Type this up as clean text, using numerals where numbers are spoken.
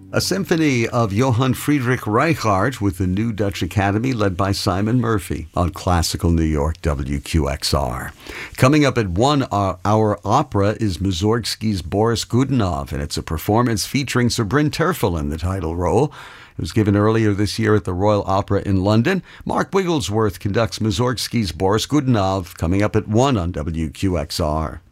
A symphony of Johann Friedrich Reichardt with the New Dutch Academy led by Simon Murphy on Classical New York WQXR. Coming up at 1, our opera is Mussorgsky's Boris Godunov, and it's a performance featuring Sir Bryn Terfel in the title role. It was given earlier this year at the Royal Opera in London. Mark Wigglesworth conducts Mussorgsky's Boris Godunov, coming up at 1 on WQXR.